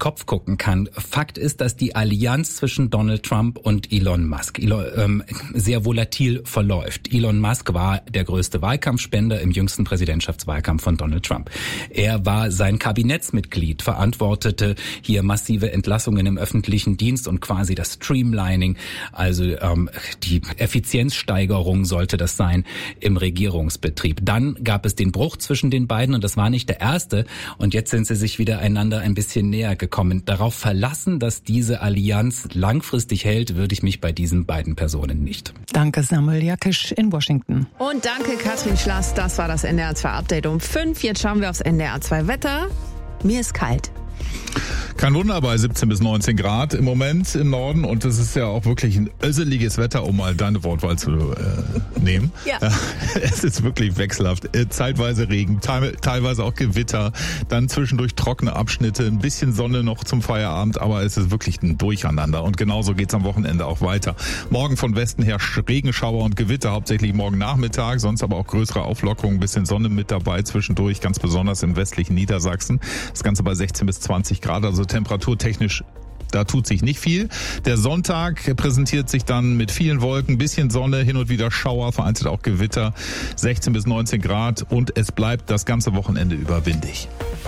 Kopf gucken kann. Fakt ist, dass die Allianz zwischen Donald Trump und Elon Musk sehr volatil verläuft. Elon Musk war der größte Wahlkampfspender im jüngsten Präsidentschaftswahlkampf von Donald Trump. Er war sein Kabinettsmitglied, verantwortete hier massive Entlassungen im öffentlichen Dienst und quasi das Streamlining, also die Effizienzsteigerung sollte das sein im Regierungsbetrieb. Dann gab es den Bruch zwischen den beiden und das war nicht der erste. Und jetzt sind sie sich wieder einander ein bisschen näher gekommen. Darauf verlassen, dass diese Allianz langfristig hält, würde ich mich bei diesen beiden Personen nicht. Danke Samuel Jakisch in Washington. Und danke Katrin Schlass, das war das NDR 2 Update um 5. Jetzt schauen wir aufs NDR 2 Wetter. Mir ist kalt. Kein Wunder bei 17 bis 19 Grad im Moment im Norden und es ist ja auch wirklich ein öseliges Wetter, um mal deine Wortwahl zu nehmen. Ja. Es ist wirklich wechselhaft. Zeitweise Regen, teilweise auch Gewitter, dann zwischendurch trockene Abschnitte, ein bisschen Sonne noch zum Feierabend, aber es ist wirklich ein Durcheinander und genauso geht's am Wochenende auch weiter. Morgen von Westen her Regenschauer und Gewitter, hauptsächlich morgen Nachmittag, sonst aber auch größere Auflockerungen, ein bisschen Sonne mit dabei zwischendurch, ganz besonders im westlichen Niedersachsen. Das Ganze bei 16 bis 20 Grad, also temperaturtechnisch, da tut sich nicht viel. Der Sonntag präsentiert sich dann mit vielen Wolken, bisschen Sonne, hin und wieder Schauer, vereinzelt auch Gewitter, 16 bis 19 Grad und es bleibt das ganze Wochenende über windig.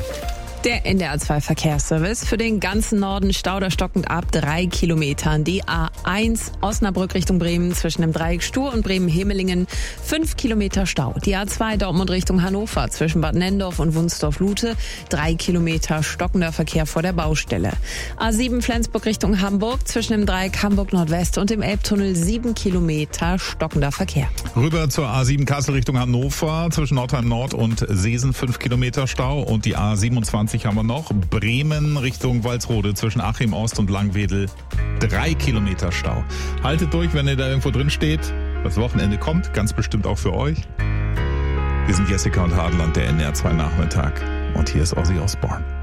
Der NDR 2 Verkehrsservice für den ganzen Norden stauderstockend ab 3 Kilometern. Die A1 Osnabrück Richtung Bremen zwischen dem Dreieck Stur und Bremen-Hemelingen 5 Kilometer Stau. Die A2 Dortmund Richtung Hannover zwischen Bad Nenndorf und Wunsdorf-Lute 3 Kilometer stockender Verkehr vor der Baustelle. A7 Flensburg Richtung Hamburg zwischen dem Dreieck Hamburg Nordwest und dem Elbtunnel 7 Kilometer stockender Verkehr. Rüber zur A7 Kassel Richtung Hannover zwischen Nordheim Nord und Seesen 5 Kilometer Stau und die A27 haben wir noch. Bremen Richtung Walsrode zwischen Achim Ost und Langwedel 3 Kilometer Stau. Haltet durch, wenn ihr da irgendwo drin steht. Das Wochenende kommt, ganz bestimmt auch für euch. Wir sind Jessica und Hadeland, der NDR 2 Nachmittag. Und hier ist Ozzy Osbourne.